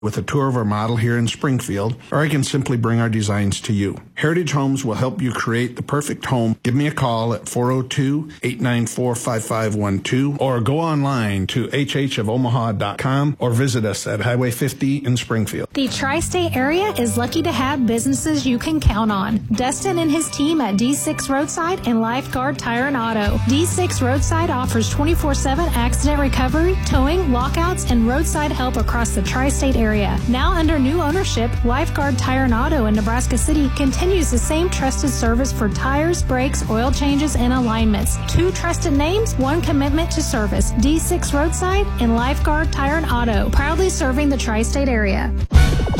with a tour of our model here in Springfield, or I can simply bring our designs to you. Heritage Homes will help you create the perfect home. Give me a call at 402-894-5512 or go online to hhofomaha.com or visit us at Highway 50 in Springfield. The tri-state area is lucky to have businesses you can count on. Dustin and his team at D6 Roadside and Lifeguard Tire and Auto. D6 Roadside offers 24/7 accident recovery, towing, lockouts, and roadside help across the tri-state area. Now under new ownership, Lifeguard Tire and Auto in Nebraska City continues the same trusted service for tires, brakes, oil changes, and alignments. 2 trusted names, 1 commitment to service. D6 Roadside and Lifeguard Tire and Auto, proudly serving the tri-state area.